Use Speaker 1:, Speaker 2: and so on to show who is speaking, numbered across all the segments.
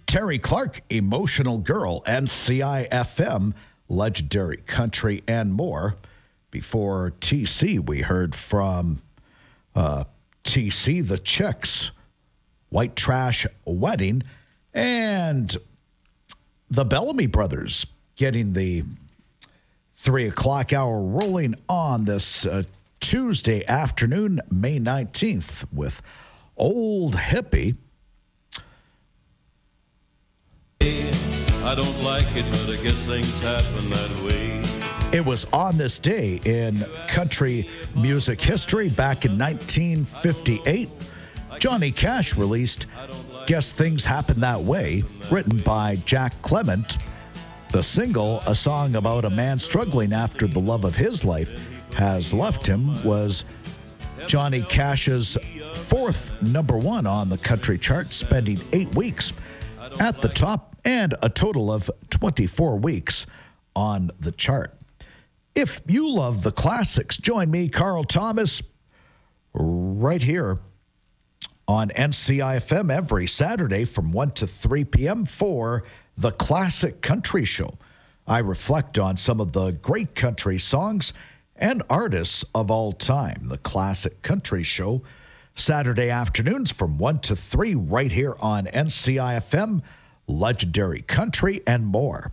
Speaker 1: Terry Clark, Emotional Girl, NCIFM, Legendary Country, and more. Before TC, we heard from TC, The Chicks, White Trash Wedding, and the Bellamy Brothers getting the 3 o'clock hour rolling on this Tuesday afternoon, May 19th, with Old Hippie.
Speaker 2: I don't like it, but I guess things happen that way.
Speaker 1: It was on this day in country music history back in 1958. Johnny Cash released Guess Things Happen That Way, written by Jack Clement. The single, a song about a man struggling after the love of his life has left him, was Johnny Cash's fourth number one on the country chart, spending 8 weeks at the top and a total of 24 weeks on the chart. If you love the classics, join me, Carl Thomas, right here on NCIFM every Saturday from 1 to 3 p.m. for the Classic Country Show. I reflect on some of the great country songs and artists of all time. The Classic Country Show, Saturday afternoons from 1 to 3 right here on NCIFM, Legendary Country, and more.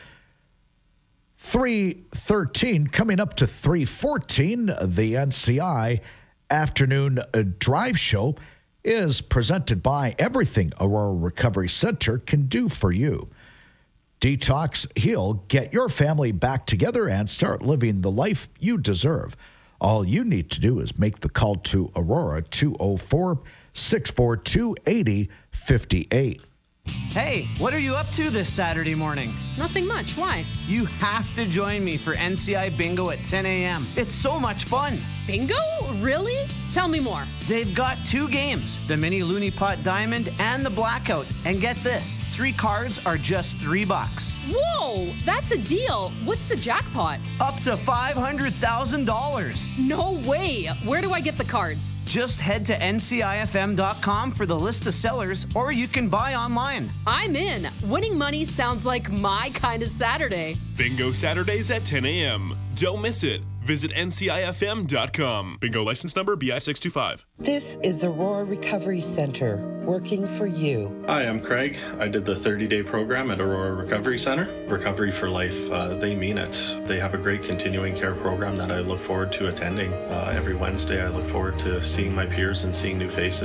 Speaker 1: 3:13, coming up to 3:14, the NCI Afternoon Drive Show is presented by everything Aurora Recovery Center can do for you. Detox Heal, get your family back together and start living the life you deserve. All you need to do is make the call to Aurora, 204-642-8058.
Speaker 3: Hey, what are you up to this Saturday morning?
Speaker 4: Nothing much. Why?
Speaker 3: You have to join me for NCI Bingo at 10 a.m. It's so much fun.
Speaker 4: Bingo? Really? Tell me more.
Speaker 3: They've got 2 games, the Mini Looney Pot Diamond and the Blackout. And get this, 3 cards are just $3.
Speaker 4: Whoa, that's a deal. What's the jackpot?
Speaker 3: Up to $500,000.
Speaker 4: No way. Where do I get the cards?
Speaker 3: Just head to ncifm.com for the list of sellers, or you can buy online.
Speaker 4: I'm in. Winning money sounds like my kind of Saturday.
Speaker 5: Bingo Saturdays at 10 a.m. Don't miss it. Visit ncifm.com. Bingo license number BI625.
Speaker 6: This is the Aurora Recovery Center, working for you.
Speaker 7: Hi, I'm Craig. I did the 30-day program at Aurora Recovery Center. Recovery for Life, they mean it. They have a great continuing care program that I look forward to attending. Every Wednesday, I look forward to seeing my peers and seeing new faces.